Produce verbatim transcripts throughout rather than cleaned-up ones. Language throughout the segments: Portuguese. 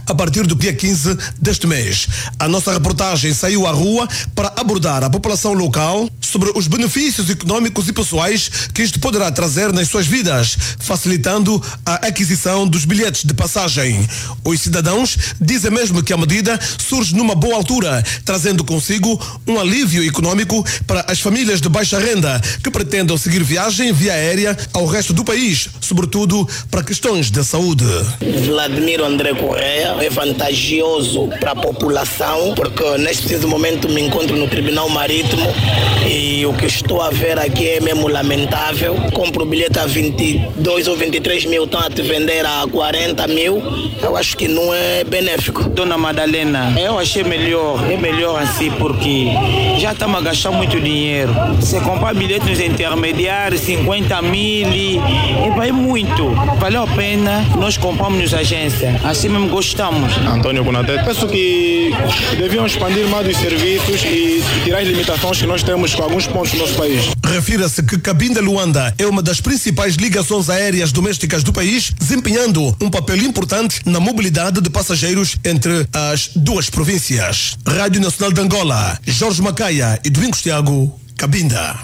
a partir do dia quinze deste mês. A nossa reportagem saiu à rua para abordar a população local sobre os benefícios econômicos e pessoais que isto poderá trazer nas suas vidas, facilitando a aquisição dos bilhetes de passagem. Os cidadãos dizem mesmo que a medida surge numa boa altura, trazendo consigo um alívio econômico para as famílias de baixa renda que pretendam seguir viagem via aérea ao resto do país, sobretudo para questões de saúde. Vladimir André Correia, é vantajoso para a população, porque neste preciso momento me encontro no Tribunal Marítimo e o que estou a ver aqui é mesmo lamentável. Compro o bilhete a vinte e dois ou vinte e três mil, estão a te vender a quarenta mil, eu acho que não é benéfico. Dona Madalena, eu achei melhor, é melhor assim, porque já estamos a gastar muito dinheiro. Se comprar bilhete nos intermediários, cinquenta mil, é muito. Valeu a pena, nós compramos nos agências, assim mesmo gostamos. Antônio Bonatete, penso que deviam expandir mais os serviços e tirar as limitações que nós temos com alguns pontos do nosso país. Refira-se que Cabinda Luanda é uma das principais ligações aéreas domésticas do país, desempenhando um papel importante na mobilidade de passageiros entre as duas províncias. Rádio Nacional de Angola, Jorge Macaia e Domingos Tiago, Cabinda.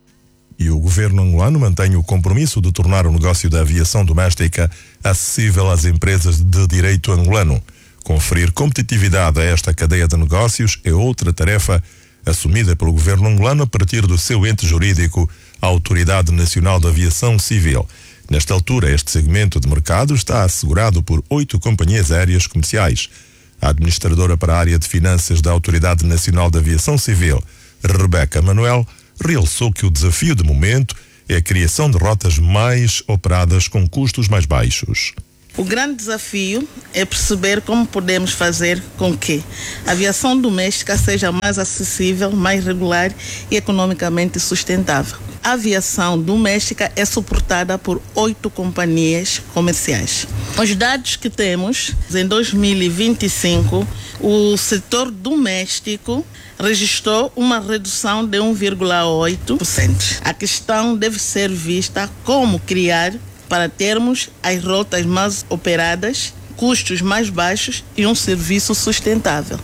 E o governo angolano mantém o compromisso de tornar o negócio da aviação doméstica acessível às empresas de direito angolano. Conferir competitividade a esta cadeia de negócios é outra tarefa assumida pelo governo angolano a partir do seu ente jurídico, a Autoridade Nacional de Aviação Civil. Nesta altura, este segmento de mercado está assegurado por oito companhias aéreas comerciais. A administradora para a área de finanças da Autoridade Nacional de Aviação Civil, Rebeca Manuel, realçou que o desafio de momento é a criação de rotas mais operadas com custos mais baixos. O grande desafio é perceber como podemos fazer com que a aviação doméstica seja mais acessível, mais regular e economicamente sustentável. A aviação doméstica é suportada por oito companhias comerciais. Os dados que temos, em dois mil e vinte e cinco, o setor doméstico registrou uma redução de um vírgula oito por cento. A questão deve ser vista como criar para termos as rotas mais operadas, custos mais baixos e um serviço sustentável.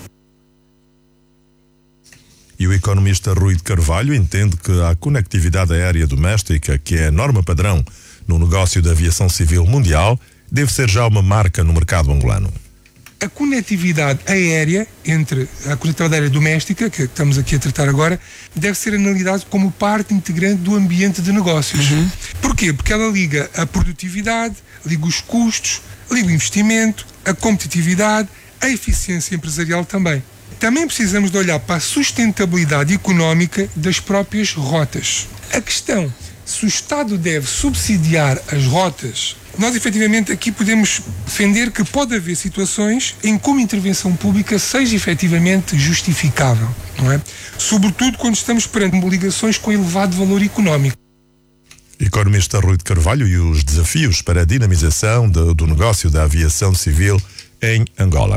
E o economista Rui de Carvalho entende que a conectividade aérea doméstica, que é a norma padrão no negócio da aviação civil mundial, deve ser já uma marca no mercado angolano. A conectividade aérea, entre a conectividade aérea doméstica, que estamos aqui a tratar agora, deve ser analisada como parte integrante do ambiente de negócios. Uhum. Porquê? Porque ela liga a produtividade, liga os custos, liga o investimento, a competitividade, a eficiência empresarial também. Também precisamos de olhar para a sustentabilidade económica das próprias rotas. A questão, se o Estado deve subsidiar as rotas, nós efetivamente aqui podemos defender que pode haver situações em que uma intervenção pública seja efetivamente justificável, não é? Sobretudo quando estamos perante ligações com elevado valor económico. Economista Rui de Carvalho e os desafios para a dinamização de, do negócio da aviação civil em Angola.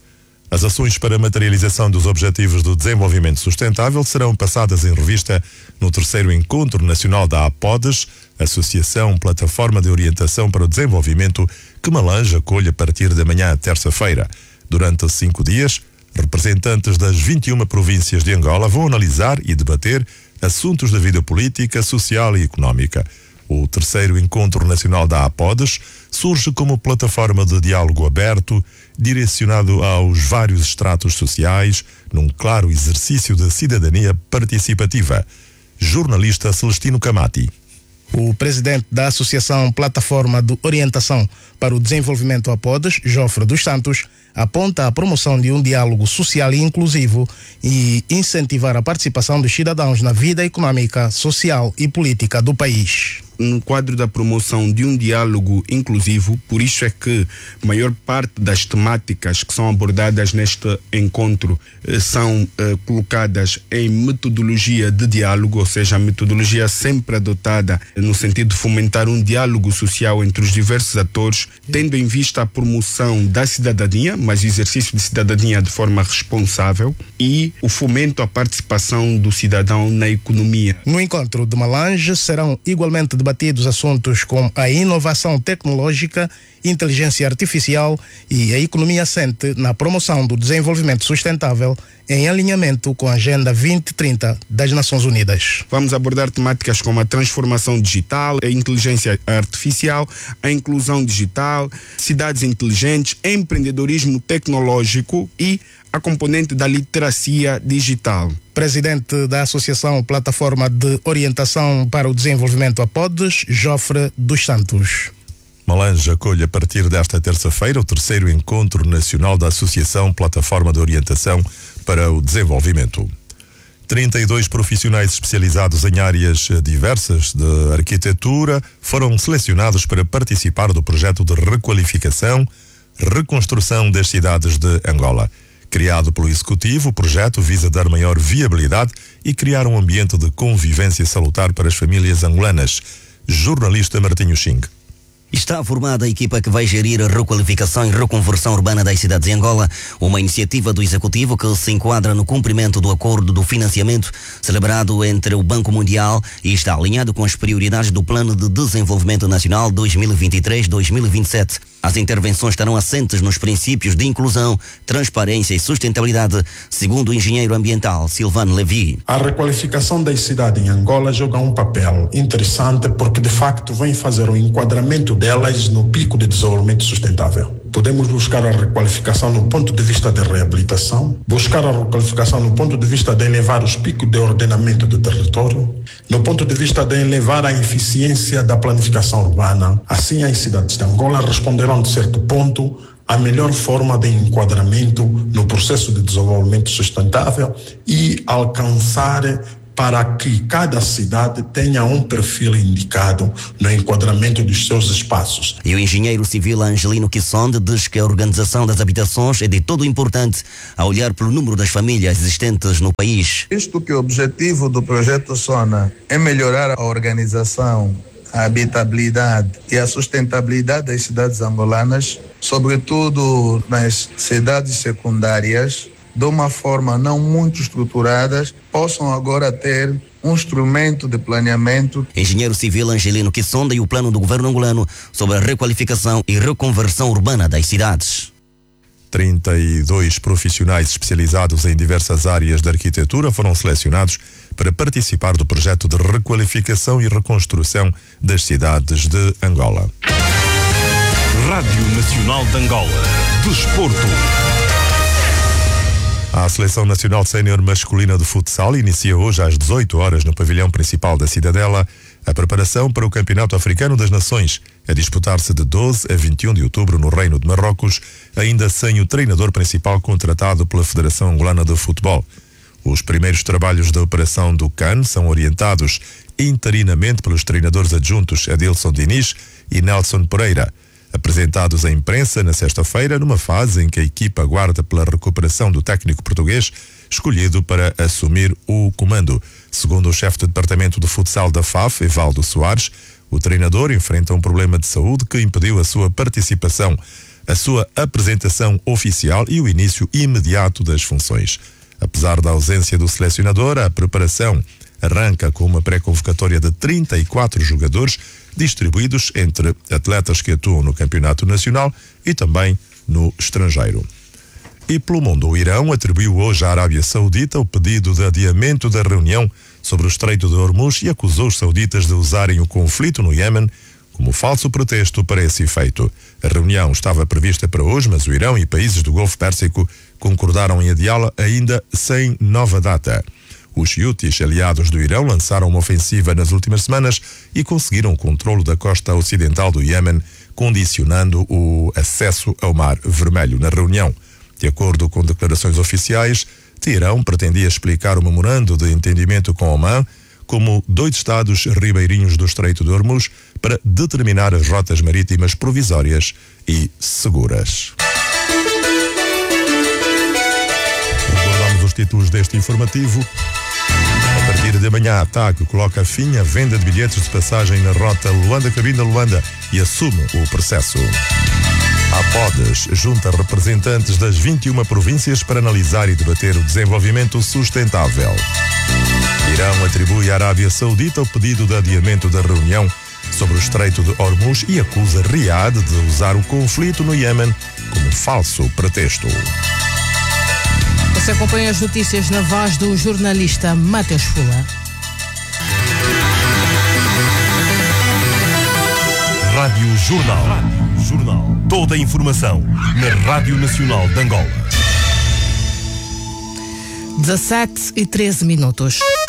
As ações para a materialização dos Objetivos do Desenvolvimento Sustentável serão passadas em revista no terceiro Encontro Nacional da APODES, Associação Plataforma de Orientação para o Desenvolvimento, que Malange acolhe a partir da manhã, terça-feira. Durante cinco dias, representantes das vinte e uma províncias de Angola vão analisar e debater assuntos da vida política, social e económica. O terceiro Encontro Nacional da APODES surge como plataforma de diálogo aberto, direcionado aos vários estratos sociais, num claro exercício de cidadania participativa. Jornalista Celestino Camati. O presidente da Associação Plataforma de Orientação para o Desenvolvimento APODES, Jofre dos Santos, aponta a promoção de um diálogo social e inclusivo e incentivar a participação dos cidadãos na vida econômica, social e política do país. No quadro da promoção de um diálogo inclusivo, por isso é que a maior parte das temáticas que são abordadas neste encontro eh, são eh, colocadas em metodologia de diálogo, ou seja, a metodologia sempre adotada no sentido de fomentar um diálogo social entre os diversos atores, tendo em vista a promoção da cidadania, mas o exercício de cidadania de forma responsável, e o fomento à participação do cidadão na economia. No encontro de Malange serão igualmente debatidos assuntos como a inovação tecnológica, inteligência artificial e a economia assente na promoção do desenvolvimento sustentável em alinhamento com a Agenda vinte trinta das Nações Unidas. Vamos abordar temáticas como a transformação digital, a inteligência artificial, a inclusão digital, cidades inteligentes, empreendedorismo tecnológico e a componente da literacia digital. Presidente da Associação Plataforma de Orientação para o Desenvolvimento APODES, Jofre dos Santos. Malange acolhe a partir desta terça-feira o terceiro encontro nacional da Associação Plataforma de Orientação para o Desenvolvimento. trinta e dois profissionais especializados em áreas diversas de arquitetura foram selecionados para participar do projeto de requalificação, reconstrução das cidades de Angola. Criado pelo Executivo, o projeto visa dar maior viabilidade e criar um ambiente de convivência salutar para as famílias angolanas. Jornalista Martinho Xing. Está formada a equipa que vai gerir a requalificação e reconversão urbana das cidades de Angola, uma iniciativa do Executivo que se enquadra no cumprimento do acordo do financiamento celebrado entre o Banco Mundial e está alinhado com as prioridades do Plano de Desenvolvimento Nacional dois mil e vinte e três a dois mil e vinte e sete. As intervenções estarão assentes nos princípios de inclusão, transparência e sustentabilidade, segundo o engenheiro ambiental Silvano Levi. A requalificação das cidades em Angola joga um papel interessante porque, de facto, vem fazer o enquadramento delas no pico de desenvolvimento sustentável. Podemos buscar a requalificação no ponto de vista da reabilitação, buscar a requalificação no ponto de vista de elevar os picos de ordenamento do território, no ponto de vista de elevar a eficiência da planificação urbana. Assim, as cidades de Angola responderão, de certo ponto, a melhor forma de enquadramento no processo de desenvolvimento sustentável e alcançar para que cada cidade tenha um perfil indicado no enquadramento dos seus espaços. E o engenheiro civil Angelino Quissonde diz que a organização das habitações é de todo importante a olhar pelo número das famílias existentes no país. Isto que o objetivo do projeto SONA é melhorar a organização, a habitabilidade e a sustentabilidade das cidades angolanas, sobretudo nas cidades secundárias, de uma forma não muito estruturada, possam agora ter um instrumento de planeamento. Engenheiro civil Angelino Quissonde e o plano do governo angolano sobre a requalificação e reconversão urbana das cidades. trinta e dois profissionais especializados em diversas áreas da arquitetura foram selecionados para participar do projeto de requalificação e reconstrução das cidades de Angola. Rádio Nacional de Angola. Desporto. A Seleção Nacional Sénior Masculina de Futsal inicia hoje às dezoito horas no pavilhão principal da Cidadela a preparação para o Campeonato Africano das Nações, a disputar-se de doze a vinte e um de outubro no Reino de Marrocos, ainda sem o treinador principal contratado pela Federação Angolana de Futebol. Os primeiros trabalhos da operação do C A N são orientados interinamente pelos treinadores adjuntos Adilson Diniz e Nelson Pereira, apresentados à imprensa na sexta-feira, numa fase em que a equipa aguarda pela recuperação do técnico português escolhido para assumir o comando. Segundo o chefe do departamento de futsal da F A F, Evaldo Soares, o treinador enfrenta um problema de saúde que impediu a sua participação, a sua apresentação oficial e o início imediato das funções. Apesar da ausência do selecionador, a preparação arranca com uma pré-convocatória de trinta e quatro jogadores distribuídos entre atletas que atuam no Campeonato Nacional e também no estrangeiro. E pelo mundo, o Irão atribuiu hoje à Arábia Saudita o pedido de adiamento da reunião sobre o Estreito de Hormuz e acusou os sauditas de usarem o conflito no Iêmen como falso pretexto para esse efeito. A reunião estava prevista para hoje, mas o Irão e países do Golfo Pérsico concordaram em adiá-la ainda sem nova data. Os Houthis, aliados do Irão, lançaram uma ofensiva nas últimas semanas e conseguiram o controlo da costa ocidental do Iêmen, condicionando o acesso ao Mar Vermelho. Na reunião, de acordo com declarações oficiais, Teherão pretendia explicar o memorando de entendimento com Omã como dois estados ribeirinhos do Estreito de Hormuz para determinar as rotas marítimas provisórias e seguras. Recordamos os títulos deste informativo. A partir de amanhã, a T A C coloca fim à venda de bilhetes de passagem na rota Luanda-Cabinda-Luanda e assume o processo. A APODES junta representantes das vinte e uma províncias para analisar e debater o desenvolvimento sustentável. Irão atribui à Arábia Saudita o pedido de adiamento da reunião sobre o Estreito de Hormuz e acusa Riad de usar o conflito no Iêmen como falso pretexto. Você acompanha as notícias na voz do jornalista Matheus Fula. Rádio Jornal. Rádio Jornal. Toda a informação na Rádio Nacional de Angola. dezassete e treze minutos.